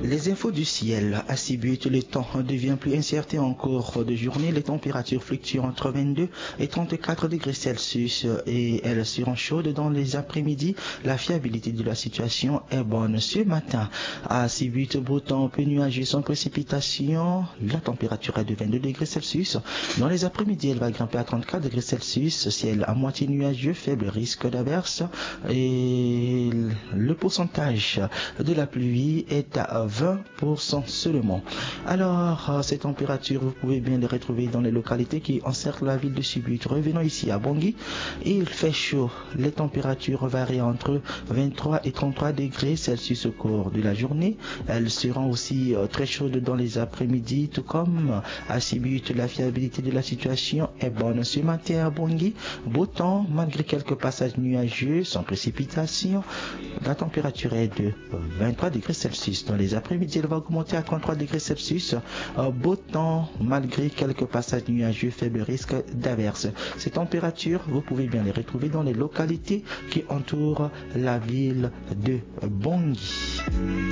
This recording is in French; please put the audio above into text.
Les infos du ciel. À Sibut, le temps devient plus incertain en cours de journée. Les températures fluctuent entre 22 et 34 degrés Celsius et elles seront chaudes dans les après-midi. La fiabilité de la situation est bonne ce matin. À Sibut, beau temps, peu nuageux sans précipitation. La température est de 22 degrés Celsius. Dans les après-midi, elle va grimper à 34 degrés Celsius. Ciel à moitié nuageux, faible risque d'averse et le pourcentage de la pluie est à 20% seulement. Alors, ces températures, vous pouvez bien les retrouver dans les localités qui encerclent la ville de Sibut. Revenons ici à Bangui. Il fait chaud. Les températures varient entre 23 et 33 degrés Celsius au cours de la journée. Elles seront aussi très chaudes dans les après-midi, tout comme à Sibut. La fiabilité de la situation est bonne ce matin à Bangui. Beau temps, malgré quelques passages nuageux, sans précipitation. La température est de 23 degrés Celsius. Dans les après-midi, elle va augmenter à 33 degrés Celsius. Beau temps, malgré quelques passages nuageux, faible risque d'averse. Ces températures, vous pouvez bien les retrouver dans les localités qui entourent la ville de Bangui.